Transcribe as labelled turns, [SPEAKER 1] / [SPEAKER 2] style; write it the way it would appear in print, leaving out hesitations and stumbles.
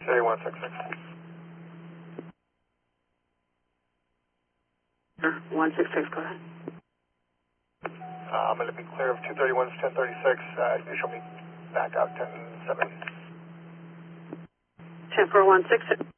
[SPEAKER 1] 3166.
[SPEAKER 2] 166, go ahead.
[SPEAKER 1] I'm going to be clear of 231 to 1036. You show me back out 1070.
[SPEAKER 2] 10416.